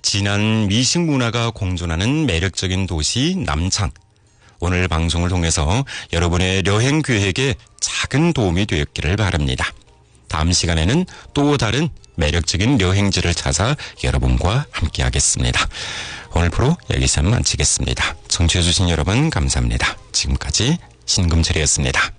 진한 미식 문화가 공존하는 매력적인 도시 남창. 오늘 방송을 통해서 여러분의 여행 계획에 작은 도움이 되었기를 바랍니다. 다음 시간에는 또 다른 매력적인 여행지를 찾아 여러분과 함께 하겠습니다. 오늘 프로 여기서 마치겠습니다. 청취해주신 여러분 감사합니다. 지금까지 신금철이었습니다.